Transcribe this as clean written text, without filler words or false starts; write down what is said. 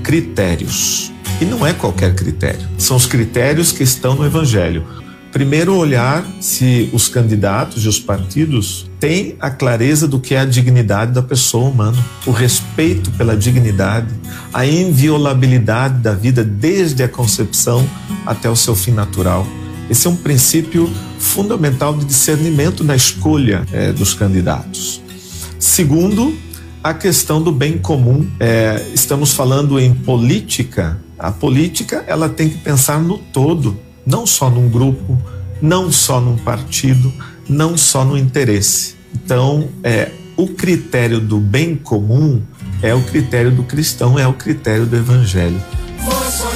critérios. E não é qualquer critério, são os critérios que estão no Evangelho. Primeiro, olhar se os candidatos e os partidos têm a clareza do que é a dignidade da pessoa humana, o respeito pela dignidade, a inviolabilidade da vida desde a concepção até o seu fim natural. Esse é um princípio fundamental de discernimento na escolha dos candidatos. Segundo, a questão do bem comum. Estamos falando em política. A política, ela tem que pensar no todo, não só num grupo, não só num partido, não só no interesse. Então, o critério do bem comum é o critério do cristão, é o critério do Evangelho.